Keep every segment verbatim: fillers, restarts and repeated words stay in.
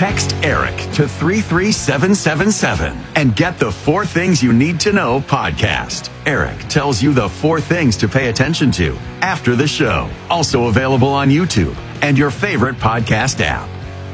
Text ERIC to three three seven seven seven and get the Four Things You Need to Know podcast. ERIC tells you the four things to pay attention to after the show. Also available on YouTube and your favorite podcast app.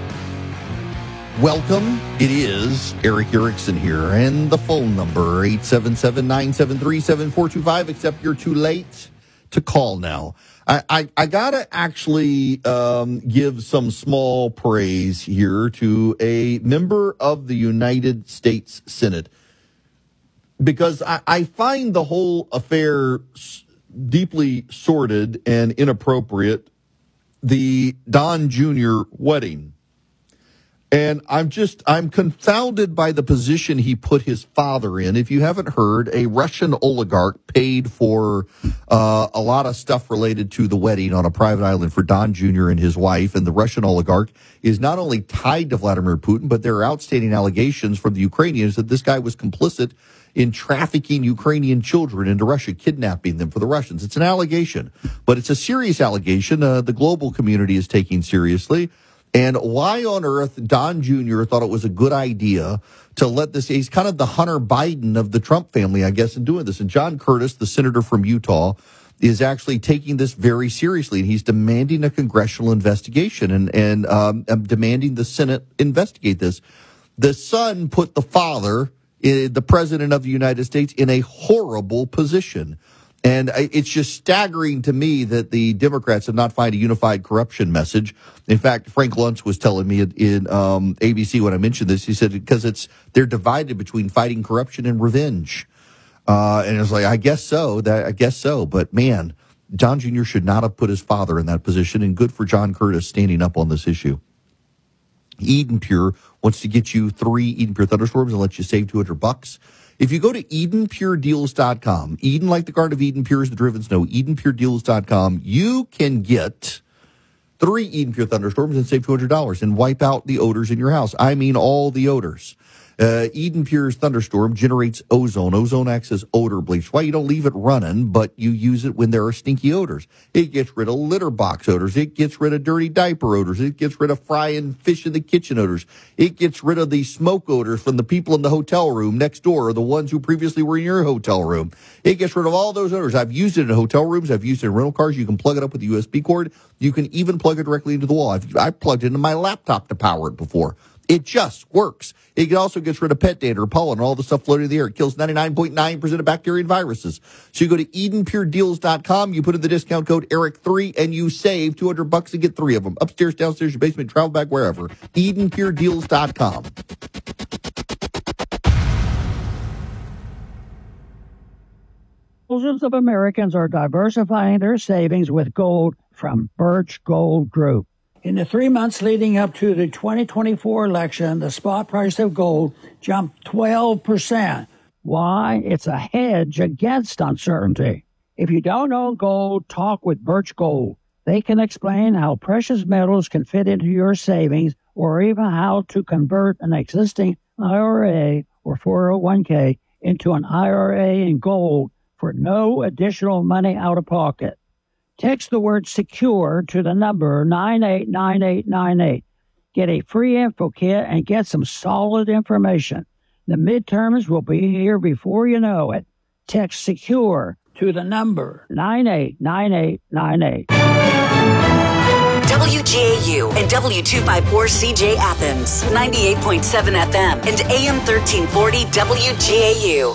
Welcome. It is Erick Erickson here, and the phone number eight seven seven, nine seven three, seven four two five, except you're too late to call now. I, I, I gotta actually um, give some small praise here to a member of the United States Senate, because I, I find the whole affair deeply sordid and inappropriate, the Don Junior wedding. And I'm just, I'm confounded by the position he put his father in. If you haven't heard, a Russian oligarch paid for uh, a lot of stuff related to the wedding on a private island for Don Junior and his wife. And the Russian oligarch is not only tied to Vladimir Putin, but there are outstanding allegations from the Ukrainians that this guy was complicit in trafficking Ukrainian children into Russia, kidnapping them for the Russians. It's an allegation, but it's a serious allegation. Uh, the global community is taking seriously. And why on earth Don Junior thought it was a good idea to let this, he's kind of the Hunter Biden of the Trump family, I guess, in doing this. And John Curtis, the senator from Utah, is actually taking this very seriously. And he's demanding a congressional investigation and, and um, demanding the Senate investigate this. The son put the father, the president of the United States, in a horrible position. And it's just staggering to me that the Democrats have not found a unified corruption message. In fact, Frank Luntz was telling me in um, A B C when I mentioned this, he said, because it's they're divided between fighting corruption and revenge. Uh, and it's like, I guess so. That I guess so. But man, Don Junior should not have put his father in that position. And good for John Curtis standing up on this issue. Eden Pure wants to get you three Eden Pure thunderstorms and let you save two hundred bucks. If you go to Eden Pure Deals dot com, Eden like the Garden of Eden, Pure as the driven snow, Eden Pure Deals dot com, you can get three Eden Pure thunderstorms and save two hundred dollars and wipe out the odors in your house. I mean all the odors. Uh, Eden Pure's thunderstorm generates ozone. Ozone acts as odor bleach. Why you don't leave it running, but you use it when there are stinky odors. It gets rid of litter box odors. It gets rid of dirty diaper odors. It gets rid of frying fish in the kitchen odors. It gets rid of the smoke odors from the people in the hotel room next door or the ones who previously were in your hotel room. It gets rid of all those odors. I've used it in hotel rooms. I've used it in rental cars. You can plug it up with a U S B cord. You can even plug it directly into the wall. I've, I've plugged it into my laptop to power it before. It just works. It also gets rid of pet dander, pollen, and all the stuff floating in the air. It kills ninety-nine point nine percent of bacteria and viruses. So you go to Eden Pure Deals dot com, you put in the discount code Eric three, and you save two hundred bucks and get three of them. Upstairs, downstairs, your basement, travel bag, wherever. Eden Pure Deals dot com. Thousands of Americans are diversifying their savings with gold from Birch Gold Group. In the three months leading up to the twenty twenty-four election, the spot price of gold jumped twelve percent. Why? It's a hedge against uncertainty. If you don't own gold, talk with Birch Gold. They can explain how precious metals can fit into your savings or even how to convert an existing I R A or four oh one k into an I R A in gold for no additional money out of pocket. Text the word secure to the number nine eight nine eight nine eight. Get a free info kit and get some solid information. The midterms will be here before you know it. Text secure to the number nine eight nine eight nine eight. W G A U and W two fifty-four C J Athens, ninety-eight point seven F M and A M thirteen forty W G A U.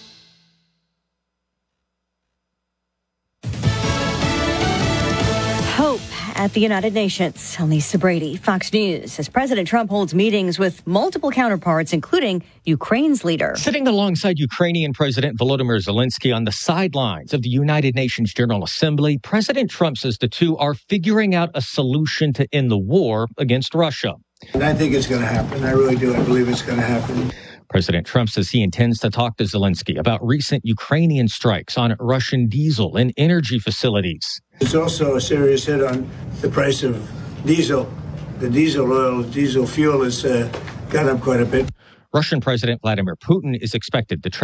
Hope at the United Nations. I'm Lisa Brady, Fox News. As President Trump holds meetings with multiple counterparts, including Ukraine's leader. Sitting alongside Ukrainian President Volodymyr Zelensky on the sidelines of the United Nations General Assembly, President Trump says the two are figuring out a solution to end the war against Russia. And I think it's going to happen. I really do. I believe it's going to happen. President Trump says he intends to talk to Zelensky about recent Ukrainian strikes on Russian diesel and energy facilities. It's also a serious hit on the price of diesel. The diesel oil, diesel fuel has uh, gone up quite a bit. Russian President Vladimir Putin is expected to